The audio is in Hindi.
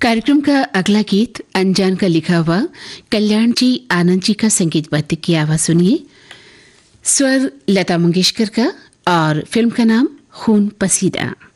कार्यक्रम का अगला गीत अनजान का लिखा हुआ कल्याण जी आनंद जी का संगीतबद्ध की आवाज सुनिए। स्वर लता मंगेशकर का और फिल्म का नाम खून पसीदा।